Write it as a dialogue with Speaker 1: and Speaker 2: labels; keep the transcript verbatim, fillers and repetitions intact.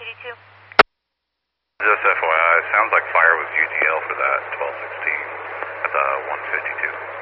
Speaker 1: two.
Speaker 2: Just F Y I, sounds like fire was U T L for that twelve sixteen at the one fifty-two.